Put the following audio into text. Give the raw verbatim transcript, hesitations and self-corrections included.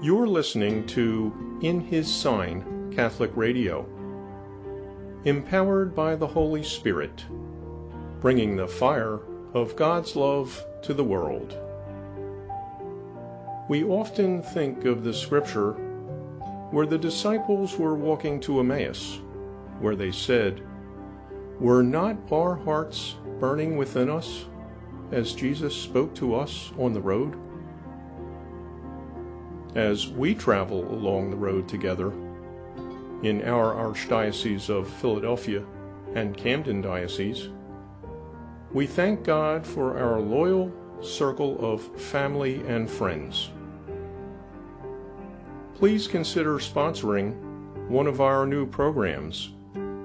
You're listening to In His Sign Catholic Radio, empowered by the Holy Spirit, bringing the fire of God's love to the world. We often think of the scripture where the disciples were walking to Emmaus, where they said, "Were not our hearts burning within us as Jesus spoke to us on the road?" As we travel along the road together in our Archdiocese of Philadelphia and Camden Diocese, we thank God for our loyal circle of family and friends. Please consider sponsoring one of our new programs